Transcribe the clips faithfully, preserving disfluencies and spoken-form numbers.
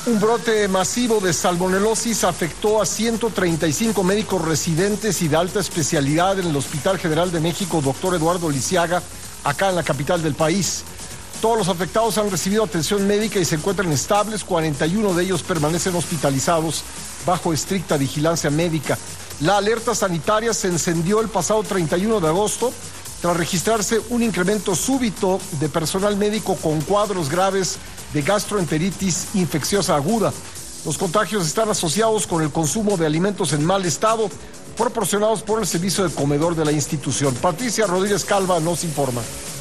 Un brote masivo de salmonelosis afectó a ciento treinta y cinco médicos residentes y de alta especialidad en el Hospital General de México, doctor Eduardo Lisiaga, acá en la capital del país. Todos los afectados han recibido atención médica y se encuentran estables. cuarenta y uno de ellos permanecen hospitalizados bajo estricta vigilancia médica. La alerta sanitaria se encendió el pasado treinta y uno de agosto tras registrarse un incremento súbito de personal médico con cuadros graves de gastroenteritis infecciosa aguda. Los contagios están asociados con el consumo de alimentos en mal estado proporcionados por el servicio de comedor de la institución. Patricia Rodríguez Calva nos informa.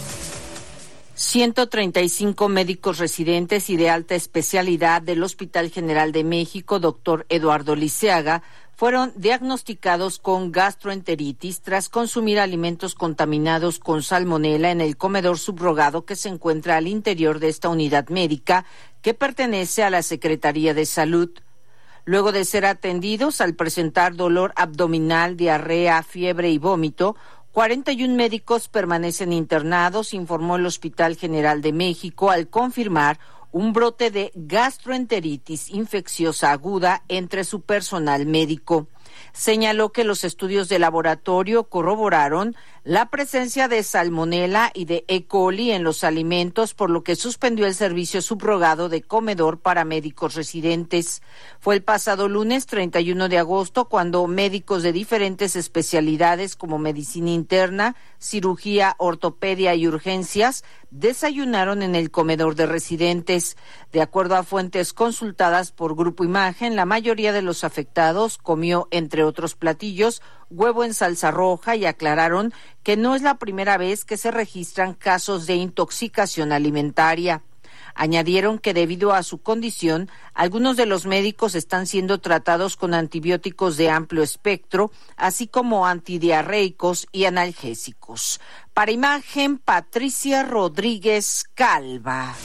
ciento treinta y cinco médicos residentes y de alta especialidad del Hospital General de México, doctor Eduardo Lisiaga, fueron diagnosticados con gastroenteritis tras consumir alimentos contaminados con salmonela en el comedor subrogado que se encuentra al interior de esta unidad médica que pertenece a la Secretaría de Salud. Luego de ser atendidos al presentar dolor abdominal, diarrea, fiebre y vómito, cuarenta y un médicos permanecen internados, informó el Hospital General de México al confirmar un brote de gastroenteritis infecciosa aguda entre su personal médico. Señaló que los estudios de laboratorio corroboraron la presencia de salmonela y de E. coli en los alimentos, por lo que suspendió el servicio subrogado de comedor para médicos residentes. Fue el pasado lunes treinta y uno de agosto cuando médicos de diferentes especialidades como medicina interna, cirugía, ortopedia y urgencias desayunaron en el comedor de residentes. De acuerdo a fuentes consultadas por Grupo Imagen, la mayoría de los afectados comió, entre otros platillos, huevo en salsa roja y aclararon que no es la primera vez que se registran casos de intoxicación alimentaria. Añadieron que debido a su condición, algunos de los médicos están siendo tratados con antibióticos de amplio espectro, así como antidiarreicos y analgésicos. Para Imagen, Patricia Rodríguez Calva.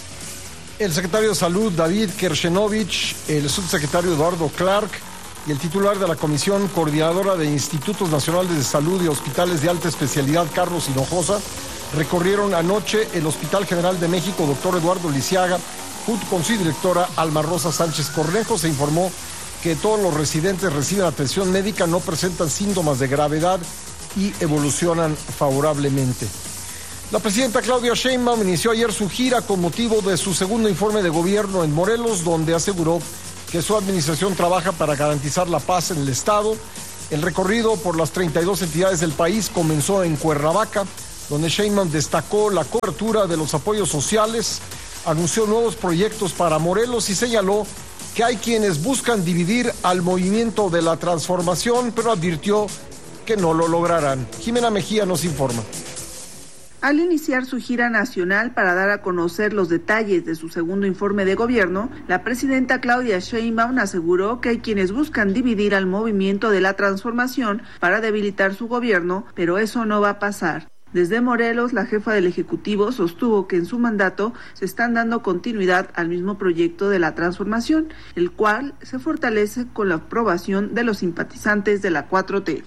El secretario de Salud, David Kershenovich, el subsecretario Eduardo Clark y el titular de la Comisión Coordinadora de Institutos Nacionales de Salud y Hospitales de Alta Especialidad, Carlos Hinojosa, recorrieron anoche el Hospital General de México, doctor Eduardo Lisiaga, junto con su directora Alma Rosa Sánchez Cornejo. Se informó que todos los residentes reciben atención médica, no presentan síntomas de gravedad y evolucionan favorablemente. La presidenta Claudia Sheinbaum inició ayer su gira con motivo de su segundo informe de gobierno en Morelos, donde aseguró que su administración trabaja para garantizar la paz en el estado. El recorrido por las treinta y dos entidades del país comenzó en Cuernavaca, donde Sheinbaum destacó la cobertura de los apoyos sociales, anunció nuevos proyectos para Morelos y señaló que hay quienes buscan dividir al movimiento de la transformación, pero advirtió que no lo lograrán. Jimena Mejía nos informa. Al iniciar su gira nacional para dar a conocer los detalles de su segundo informe de gobierno, la presidenta Claudia Sheinbaum aseguró que hay quienes buscan dividir al movimiento de la transformación para debilitar su gobierno, pero eso no va a pasar. Desde Morelos, la jefa del Ejecutivo sostuvo que en su mandato se están dando continuidad al mismo proyecto de la transformación, el cual se fortalece con la aprobación de los simpatizantes de la cuatro T.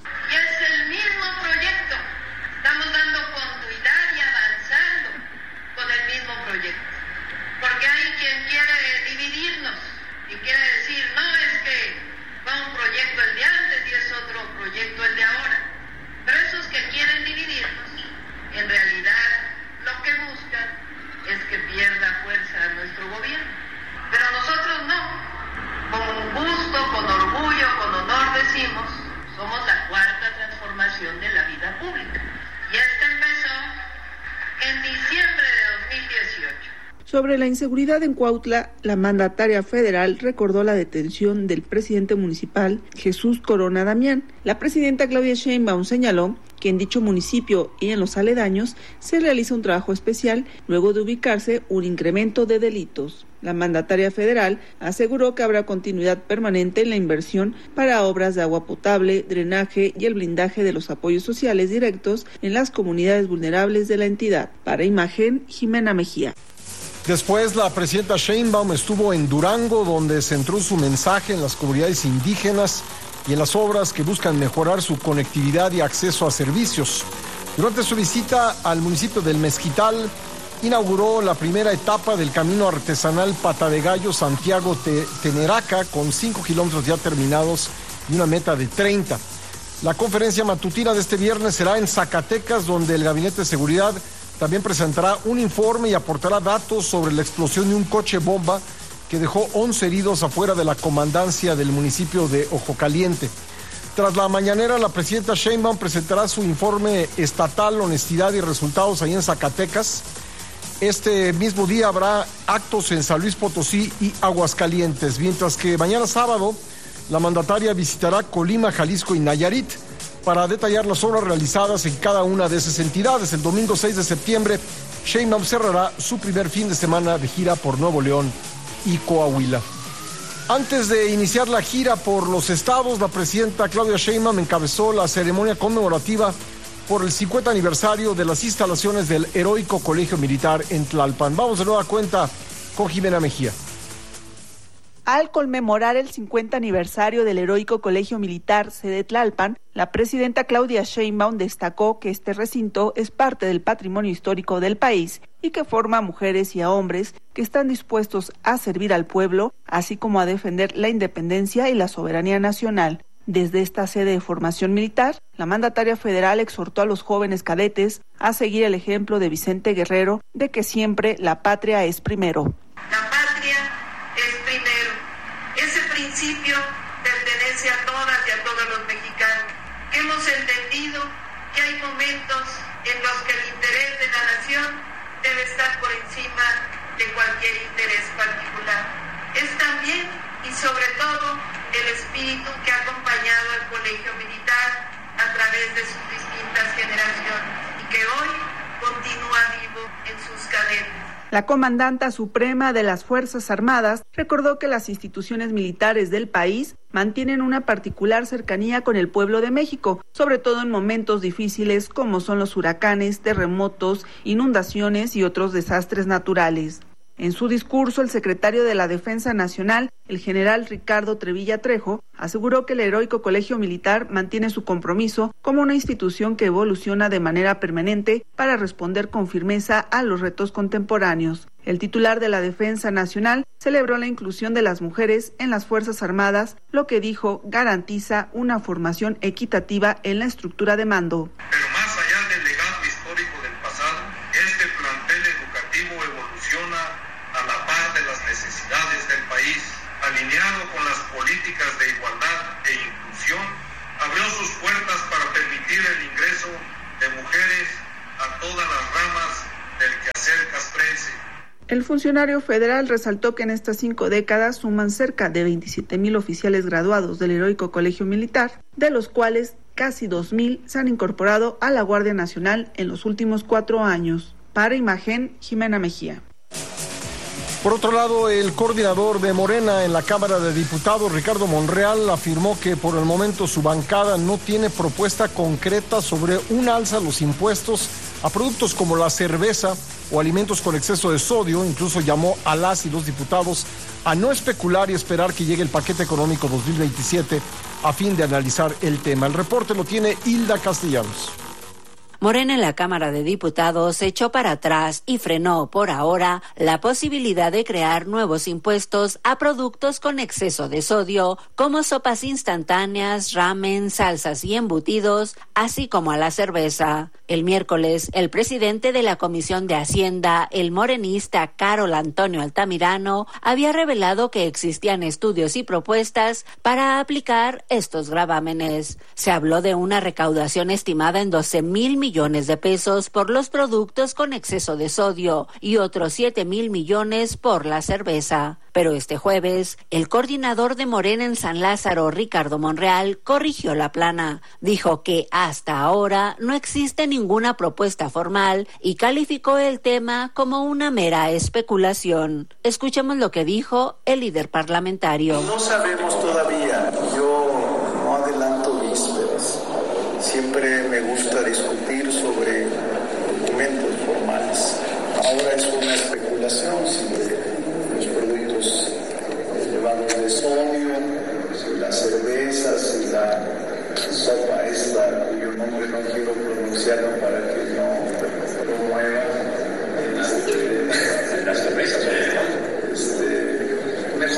Sobre la inseguridad en Cuautla, la mandataria federal recordó la detención del presidente municipal Jesús Corona Damián. La presidenta Claudia Sheinbaum señaló que en dicho municipio y en los aledaños se realiza un trabajo especial luego de ubicarse un incremento de delitos. La mandataria federal aseguró que habrá continuidad permanente en la inversión para obras de agua potable, drenaje y el blindaje de los apoyos sociales directos en las comunidades vulnerables de la entidad. Para Imagen, Jimena Mejía. Después, la presidenta Sheinbaum estuvo en Durango, donde centró su mensaje en las comunidades indígenas y en las obras que buscan mejorar su conectividad y acceso a servicios. Durante su visita al municipio del Mezquital, inauguró la primera etapa del camino artesanal Pata de Gallo Santiago-Teneraca, con cinco kilómetros ya terminados y una meta de treinta. La conferencia matutina de este viernes será en Zacatecas, donde el Gabinete de Seguridad también presentará un informe y aportará datos sobre la explosión de un coche bomba que dejó once heridos afuera de la comandancia del municipio de Ojo Caliente. Tras la mañanera, la presidenta Sheinbaum presentará su informe estatal, honestidad y resultados ahí en Zacatecas. Este mismo día habrá actos en San Luis Potosí y Aguascalientes, mientras que mañana sábado la mandataria visitará Colima, Jalisco y Nayarit para detallar las obras realizadas en cada una de esas entidades. El domingo seis de septiembre, Sheinbaum cerrará su primer fin de semana de gira por Nuevo León y Coahuila. Antes de iniciar la gira por los estados, la presidenta Claudia Sheinbaum encabezó la ceremonia conmemorativa por el cincuenta aniversario de las instalaciones del Heroico Colegio Militar en Tlalpan. Vamos de nueva cuenta con Jimena Mejía. Al conmemorar el cincuenta aniversario del Heroico Colegio Militar sede Tlalpan, la presidenta Claudia Sheinbaum destacó que este recinto es parte del patrimonio histórico del país y que forma a mujeres y a hombres que están dispuestos a servir al pueblo, así como a defender la independencia y la soberanía nacional. Desde esta sede de formación militar, la mandataria federal exhortó a los jóvenes cadetes a seguir el ejemplo de Vicente Guerrero de que siempre la patria es primero. La patria es primero. Ese principio pertenece a todas y a todos los mexicanos, que hemos entendido que hay momentos en los que el interés de la nación debe estar por encima de cualquier interés particular. Es también y sobre todo el espíritu que ha acompañado al Colegio Militar a través de sus distintas generaciones y que hoy continúa vivo en sus cadetes. La comandanta suprema de las Fuerzas Armadas recordó que las instituciones militares del país mantienen una particular cercanía con el pueblo de México, sobre todo en momentos difíciles como son los huracanes, terremotos, inundaciones y otros desastres naturales. En su discurso, el secretario de la Defensa Nacional, el general Ricardo Trevilla Trejo, aseguró que el Heroico Colegio Militar mantiene su compromiso como una institución que evoluciona de manera permanente para responder con firmeza a los retos contemporáneos. El titular de la Defensa Nacional celebró la inclusión de las mujeres en las Fuerzas Armadas, lo que dijo garantiza una formación equitativa en la estructura de mando. Pero más allá del legado histórico del pasado, este plantel educativo evoluciona a la par de las necesidades del país, alineado con las políticas de igualdad e inclusión, abrió sus puertas para permitir el ingreso de mujeres a todas las ramas del quehacer castrense. El funcionario federal resaltó que en estas cinco décadas suman cerca de veintisiete mil oficiales graduados del Heroico Colegio Militar, de los cuales casi dos mil se han incorporado a la Guardia Nacional en los últimos cuatro años. Para Imagen, Jimena Mejía. Por otro lado, el coordinador de Morena en la Cámara de Diputados, Ricardo Monreal, afirmó que por el momento su bancada no tiene propuesta concreta sobre un alza a los impuestos a productos como la cerveza o alimentos con exceso de sodio. Incluso llamó a las y los diputados a no especular y esperar que llegue el paquete económico dos mil veintisiete a fin de analizar el tema. El reporte lo tiene Hilda Castellanos. Morena en la Cámara de Diputados echó para atrás y frenó por ahora la posibilidad de crear nuevos impuestos a productos con exceso de sodio, como sopas instantáneas, ramen, salsas y embutidos, así como a la cerveza. El miércoles, el presidente de la Comisión de Hacienda, el morenista Carol Antonio Altamirano, había revelado que existían estudios y propuestas para aplicar estos gravámenes. Se habló de una recaudación estimada en doce mil millones millones de pesos por los productos con exceso de sodio y otros siete mil millones por la cerveza. Pero este jueves, el coordinador de Morena en San Lázaro, Ricardo Monreal, corrigió la plana. Dijo que hasta ahora no existe ninguna propuesta formal y calificó el tema como una mera especulación. Escuchemos lo que dijo el líder parlamentario. No sabemos todavía. Yo no adelanto vísperas. Siempre me gusta discutir sobre documentos formales. Ahora es una especulación si los productos elevados de sodio, si la cerveza, si la sopa esta, cuyo nombre no quiero pronunciarlo para que no promueva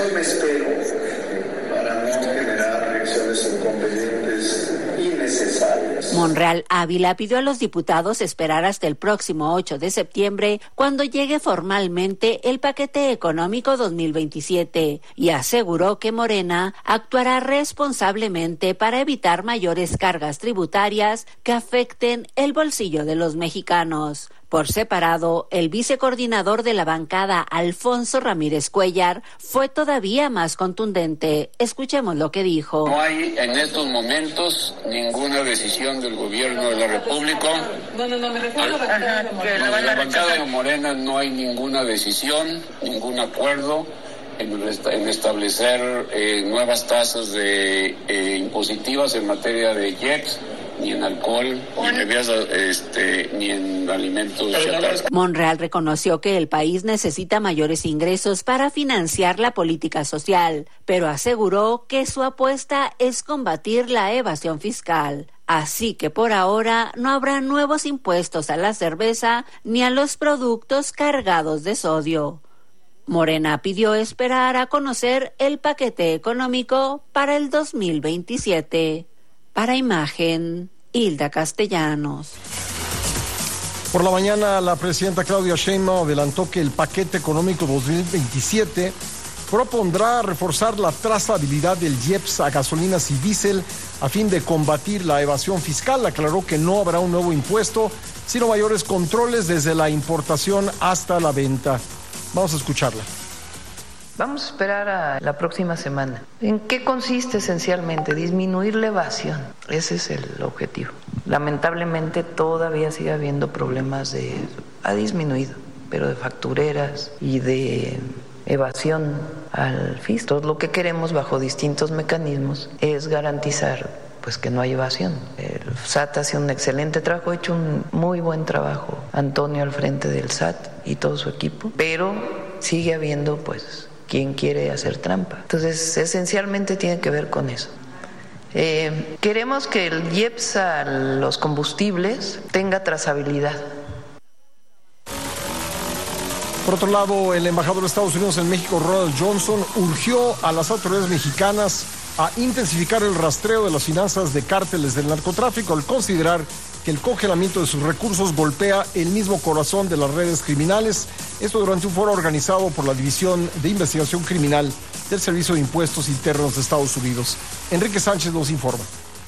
eso me espero para no generar reacciones inconvenientes innecesarias. Monreal Ávila pidió a los diputados esperar hasta el próximo ocho de septiembre, cuando llegue formalmente el paquete económico dos mil veintisiete, y aseguró que Morena actuará responsablemente para evitar mayores cargas tributarias que afecten el bolsillo de los mexicanos. Por separado, el vicecoordinador de la bancada, Alfonso Ramírez Cuellar, fue todavía más contundente. Escuchemos lo que dijo. No hay en estos momentos ninguna decisión del gobierno de la República. No, no, no, me refiero a la bancada de Morena. No, en la bancada de Morena no hay ninguna decisión, ningún acuerdo en, en establecer eh, nuevas tasas de eh, impositivas en materia de I E P S, ni en alcohol, ni en bebidas, este, ni en alimentos chatarra. Monreal reconoció que el país necesita mayores ingresos para financiar la política social, pero aseguró que su apuesta es combatir la evasión fiscal. Así que por ahora no habrá nuevos impuestos a la cerveza ni a los productos cargados de sodio. Morena pidió esperar a conocer el paquete económico para el dos mil veintisiete. Para Imagen, Hilda Castellanos. Por la mañana, la presidenta Claudia Sheinbaum adelantó que el paquete económico dos mil veintisiete propondrá reforzar la trazabilidad del I E P S a gasolinas y diésel a fin de combatir la evasión fiscal. Aclaró que no habrá un nuevo impuesto, sino mayores controles desde la importación hasta la venta. Vamos a escucharla. Vamos a esperar a la próxima semana. ¿En qué consiste esencialmente? Disminuir la evasión. Ese es el objetivo. Lamentablemente todavía sigue habiendo problemas de... Ha disminuido, pero de factureras y de evasión al fisco. Todo lo que queremos bajo distintos mecanismos es garantizar pues que no hay evasión. El S A T hace un excelente trabajo, ha hecho un muy buen trabajo Antonio al frente del S A T y todo su equipo, pero sigue habiendo pues quien quiere hacer trampa. Entonces, esencialmente tiene que ver con eso. Eh, queremos que el I E P S a los combustibles tenga trazabilidad. Por otro lado, el embajador de Estados Unidos en México, Ronald Johnson, urgió a las autoridades mexicanas a intensificar el rastreo de las finanzas de cárteles del narcotráfico, al considerar que el congelamiento de sus recursos golpea el mismo corazón de las redes criminales. Esto durante un foro organizado por la División de Investigación Criminal del Servicio de Impuestos Internos de Estados Unidos. Enrique Sánchez nos informa.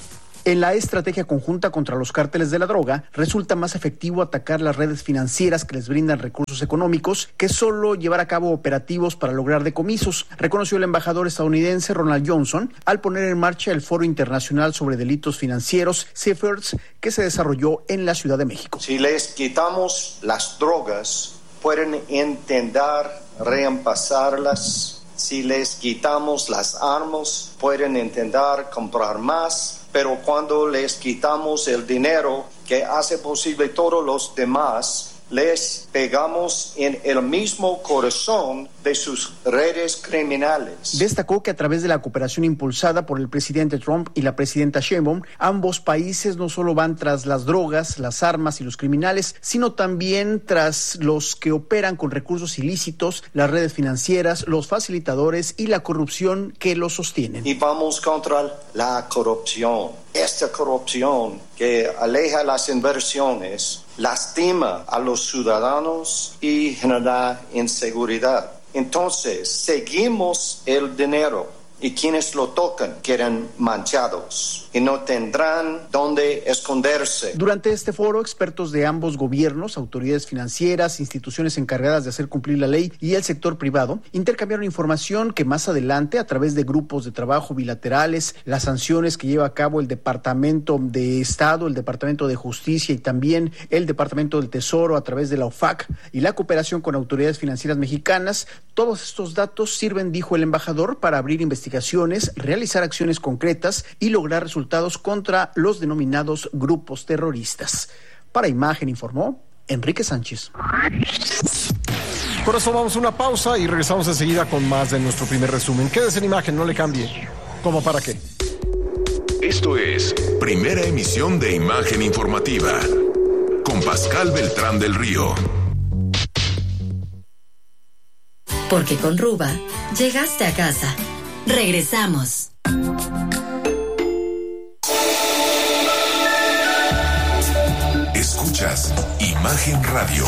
En la estrategia conjunta contra los cárteles de la droga, resulta más efectivo atacar las redes financieras que les brindan recursos económicos que solo llevar a cabo operativos para lograr decomisos, reconoció el embajador estadounidense Ronald Johnson al poner en marcha el Foro Internacional sobre Delitos Financieros, CIFERS, que se desarrolló en la Ciudad de México. Si les quitamos las drogas, pueden intentar reemplazarlas. Si les quitamos las armas, pueden intentar comprar más. Pero cuando les quitamos el dinero que hace posible todos los demás, les pegamos en el mismo corazón de sus redes criminales. Destacó que a través de la cooperación impulsada por el presidente Trump y la presidenta Sheinbaum, ambos países no solo van tras las drogas, las armas y los criminales, sino también tras los que operan con recursos ilícitos, las redes financieras, los facilitadores y la corrupción que los sostienen. Y vamos contra la corrupción. Esta corrupción que aleja las inversiones, lastima a los ciudadanos y genera inseguridad. Entonces, seguimos el dinero y quienes lo tocan quedan manchados y no tendrán dónde esconderse. Durante este foro, expertos de ambos gobiernos, autoridades financieras, instituciones encargadas de hacer cumplir la ley y el sector privado, intercambiaron información que más adelante, a través de grupos de trabajo bilaterales, las sanciones que lleva a cabo el Departamento de Estado, el Departamento de Justicia y también el Departamento del Tesoro a través de la O F A C y la cooperación con autoridades financieras mexicanas, todos estos datos sirven, dijo el embajador, para abrir investigaciones, realizar acciones concretas y lograr resultados contra los denominados grupos terroristas. Para Imagen informó Enrique Sánchez. Por eso vamos a una pausa y regresamos enseguida con más de nuestro primer resumen. Quédese en Imagen, no le cambie. ¿Cómo para qué? Esto es Primera Emisión de Imagen Informativa con Pascal Beltrán del Río. Porque con Ruba, llegaste a casa. Regresamos. Escuchas Imagen Radio.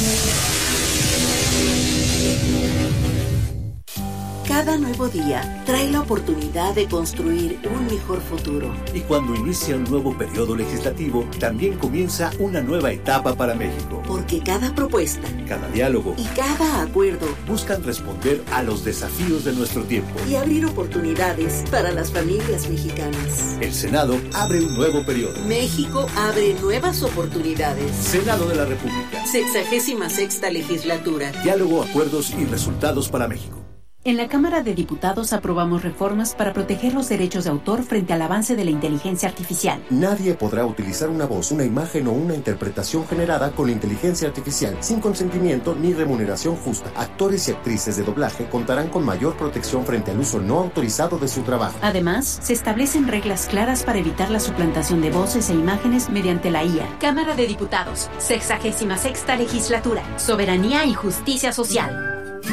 Cada nuevo día trae la oportunidad de construir un mejor futuro. Y cuando inicia un nuevo periodo legislativo, también comienza una nueva etapa para México. Porque cada propuesta, cada diálogo y cada acuerdo buscan responder a los desafíos de nuestro tiempo y abrir oportunidades para las familias mexicanas. El Senado abre un nuevo periodo. México abre nuevas oportunidades. Senado de la República. Sexagésima sexta legislatura. Diálogo, acuerdos y resultados para México. En la Cámara de Diputados aprobamos reformas para proteger los derechos de autor frente al avance de la inteligencia artificial. Nadie podrá utilizar una voz, una imagen o una interpretación generada con inteligencia artificial sin consentimiento ni remuneración justa. Actores y actrices de doblaje contarán con mayor protección frente al uso no autorizado de su trabajo. Además, se establecen reglas claras para evitar la suplantación de voces e imágenes mediante la I A. Cámara de Diputados, sexagésima sexta legislatura, soberanía y justicia social.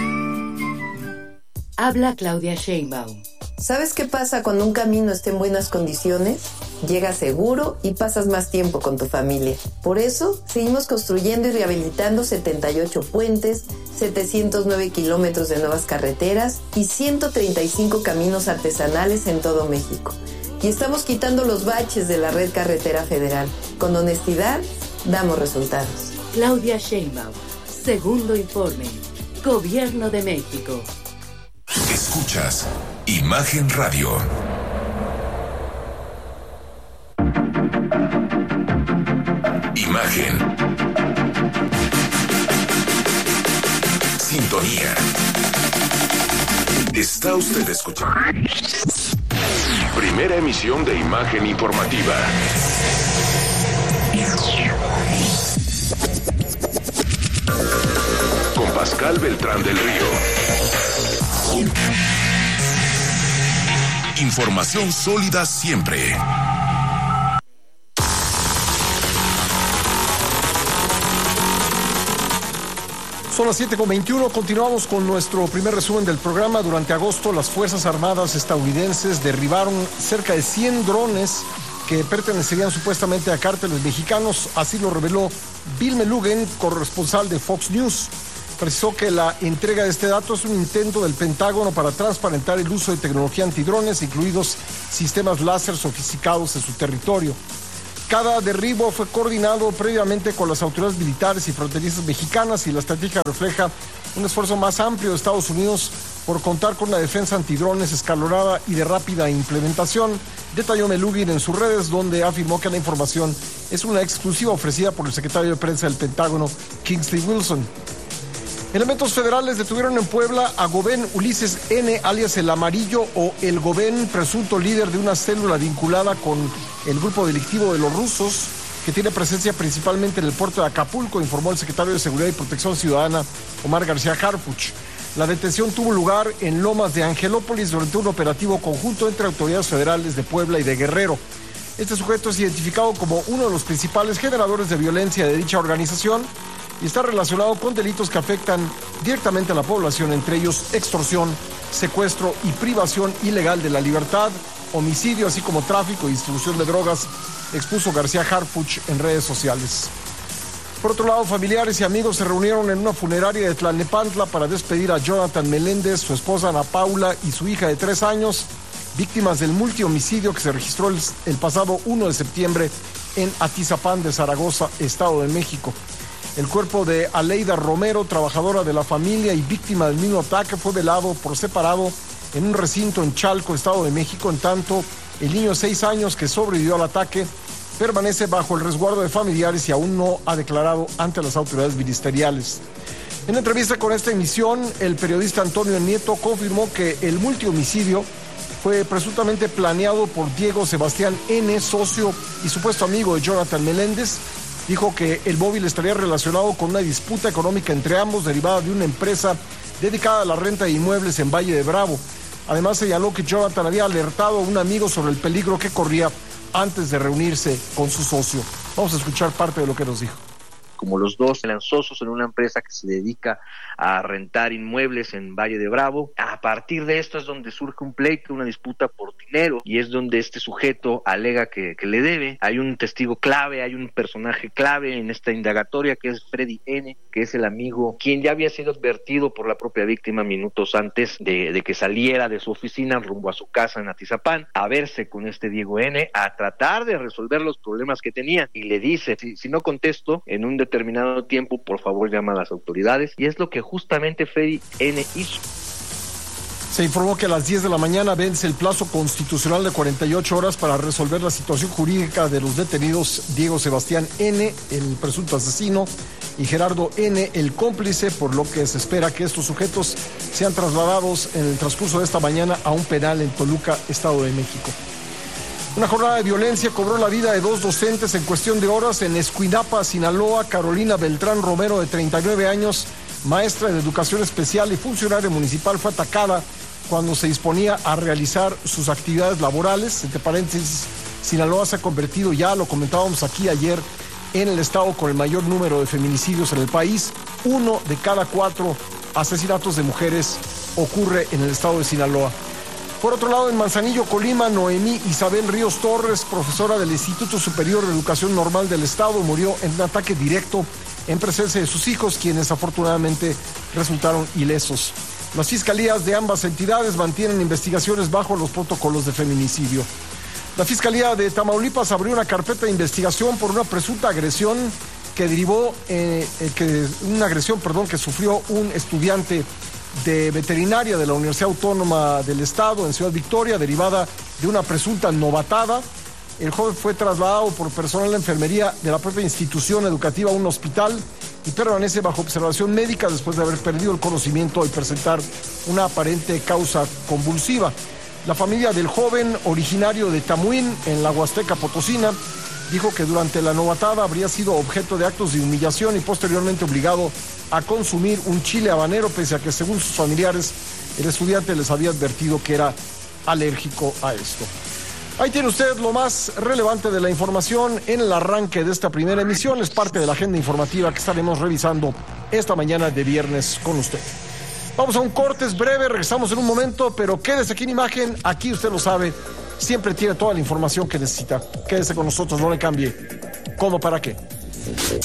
Habla Claudia Sheinbaum. ¿Sabes qué pasa cuando un camino está en buenas condiciones? Llegas seguro y pasas más tiempo con tu familia. Por eso, seguimos construyendo y rehabilitando setenta y ocho puentes, setecientos nueve kilómetros de nuevas carreteras y ciento treinta y cinco caminos artesanales en todo México. Y estamos quitando los baches de la red carretera federal. Con honestidad, damos resultados. Claudia Sheinbaum. Segundo informe. Gobierno de México. Escuchas Imagen Radio. Imagen. Sintonía. Está usted escuchando Primera emisión de Imagen Informativa. Con Pascal Beltrán del Río. Información sólida siempre. Son las siete con veintiuno. Continuamos con nuestro primer resumen del programa. Durante agosto, las Fuerzas Armadas estadounidenses derribaron cerca de cien drones que pertenecerían supuestamente a cárteles mexicanos. Así lo reveló Bill Melugin, corresponsal de Fox News. Precisó que la entrega de este dato es un intento del Pentágono para transparentar el uso de tecnología antidrones, incluidos sistemas láser sofisticados en su territorio. Cada derribo fue coordinado previamente con las autoridades militares y fronterizas mexicanas y la estrategia refleja un esfuerzo más amplio de Estados Unidos por contar con una defensa antidrones escalonada y de rápida implementación, detalló Melugin en sus redes, donde afirmó que la información es una exclusiva ofrecida por el secretario de prensa del Pentágono, Kingsley Wilson. Elementos federales detuvieron en Puebla a Gobén Ulises N., alias El Amarillo o El Gobén, presunto líder de una célula vinculada con el grupo delictivo de los rusos, que tiene presencia principalmente en el puerto de Acapulco, informó el secretario de Seguridad y Protección Ciudadana, Omar García Harfuch. La detención tuvo lugar en Lomas de Angelópolis durante un operativo conjunto entre autoridades federales de Puebla y de Guerrero. Este sujeto es identificado como uno de los principales generadores de violencia de dicha organización y está relacionado con delitos que afectan directamente a la población, entre ellos extorsión, secuestro y privación ilegal de la libertad, homicidio, así como tráfico y distribución de drogas, expuso García Harfuch en redes sociales. Por otro lado, familiares y amigos se reunieron en una funeraria de Tlalnepantla para despedir a Jonathan Meléndez, su esposa Ana Paula y su hija de tres años, víctimas del multihomicidio que se registró el, el pasado primero de septiembre en Atizapán de Zaragoza, Estado de México. El cuerpo de Aleida Romero, trabajadora de la familia y víctima del mismo ataque, fue velado por separado en un recinto en Chalco, Estado de México. En tanto, el niño de seis años que sobrevivió al ataque permanece bajo el resguardo de familiares y aún no ha declarado ante las autoridades ministeriales. En entrevista con esta emisión, el periodista Antonio Nieto confirmó que el multihomicidio fue presuntamente planeado por Diego Sebastián N., socio y supuesto amigo de Jonathan Meléndez. Dijo que el móvil estaría relacionado con una disputa económica entre ambos derivada de una empresa dedicada a la renta de inmuebles en Valle de Bravo. Además, señaló que Jonathan había alertado a un amigo sobre el peligro que corría antes de reunirse con su socio. Vamos a escuchar parte de lo que nos dijo. como los dos lanzosos en una empresa que se dedica a rentar inmuebles en Valle de Bravo. A partir de esto es donde surge un pleito, una disputa por dinero, y es donde este sujeto alega que, que le debe. Hay un testigo clave, hay un personaje clave en esta indagatoria que es Freddy N., que es el amigo quien ya había sido advertido por la propia víctima minutos antes de, de que saliera de su oficina rumbo a su casa en Atizapán a verse con este Diego N., a tratar de resolver los problemas que tenía, y le dice, si, si no contesto en un determinado tiempo, por favor llama a las autoridades, y es lo que justamente Freddy N. hizo. Se informó que a las diez de la mañana vence el plazo constitucional de cuarenta y ocho horas para resolver la situación jurídica de los detenidos Diego Sebastián N., el presunto asesino, y Gerardo N., el cómplice, por lo que se espera que estos sujetos sean trasladados en el transcurso de esta mañana a un penal en Toluca, Estado de México. Una jornada de violencia cobró la vida de dos docentes en cuestión de horas en Escuinapa, Sinaloa. Carolina Beltrán Romero, de treinta y nueve años, maestra de educación especial y funcionaria municipal, fue atacada cuando se disponía a realizar sus actividades laborales. Entre paréntesis, Sinaloa se ha convertido ya, lo comentábamos aquí ayer, en el estado con el mayor número de feminicidios en el país. Uno de cada cuatro asesinatos de mujeres ocurre en el estado de Sinaloa. Por otro lado, en Manzanillo, Colima, Noemí Isabel Ríos Torres, profesora del Instituto Superior de Educación Normal del Estado, murió en un ataque directo en presencia de sus hijos, quienes afortunadamente resultaron ilesos. Las fiscalías de ambas entidades mantienen investigaciones bajo los protocolos de feminicidio. La Fiscalía de Tamaulipas abrió una carpeta de investigación por una presunta agresión que derivó, eh, eh, que, una agresión, perdón, que sufrió un estudiante de veterinaria de la Universidad Autónoma del Estado en Ciudad Victoria, derivada de una presunta novatada. El joven fue trasladado por personal de enfermería de la propia institución educativa a un hospital y permanece bajo observación médica después de haber perdido el conocimiento y presentar una aparente causa convulsiva. La familia del joven, originario de Tamuín, en la Huasteca Potosina, dijo que durante la novatada habría sido objeto de actos de humillación y posteriormente obligado a consumir un chile habanero, pese a que, según sus familiares, el estudiante les había advertido que era alérgico a esto. Ahí tiene usted lo más relevante de la información en el arranque de esta primera emisión. Es parte de la agenda informativa que estaremos revisando esta mañana de viernes con usted. Vamos a un corte, es breve, regresamos en un momento, pero quédese aquí en Imagen, aquí usted lo sabe, siempre tiene toda la información que necesita. Quédese con nosotros, no le cambie. ¿Cómo para qué?